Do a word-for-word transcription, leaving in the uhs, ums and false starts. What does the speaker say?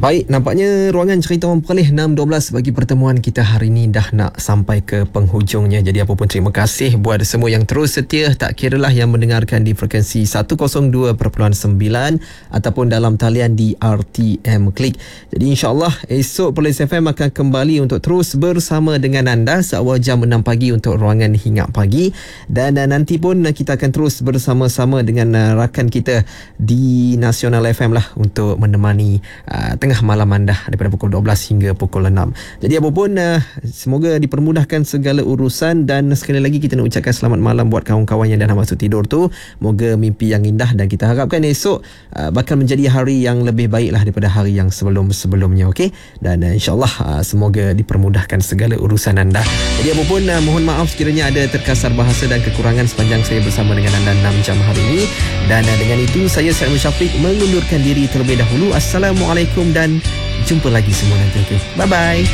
Baik, nampaknya ruangan cerita orang Perlis enam dua belas bagi pertemuan kita hari ini dah nak sampai ke penghujungnya. Jadi apa pun terima kasih buat semua yang terus setia, tak kiralah yang mendengarkan di frekuensi seratus dua perpuluhan sembilan ataupun dalam talian di R T M Klik. Jadi insyaAllah esok Perlis F M akan kembali untuk terus bersama dengan anda seawal jam enam pagi untuk ruangan Hingat Pagi. Dan uh, nanti pun uh, kita akan terus bersama-sama dengan uh, rakan kita di Nasional F M lah untuk menemani uh, tengah malam anda daripada pukul dua belas hingga pukul enam. Jadi apapun uh, semoga dipermudahkan segala urusan, dan sekali lagi kita nak ucapkan selamat malam buat kawan-kawan yang dah nak masuk tidur tu. Moga mimpi yang indah, dan kita harapkan esok uh, bakal menjadi hari yang lebih baik lah daripada hari yang sebelum-sebelumnya. Okey, dan uh, insyaAllah uh, semoga dipermudahkan segala urusan anda. Jadi apapun uh, mohon maaf sekiranya ada terkasar bahasa dan kekurangan sepanjang saya bersama dengan anda enam jam hari ini. Dan uh, dengan itu saya Said Syafiq mengundurkan diri terlebih dahulu. Assalamualaikum dan jumpa lagi semua nanti. Okay. Bye bye.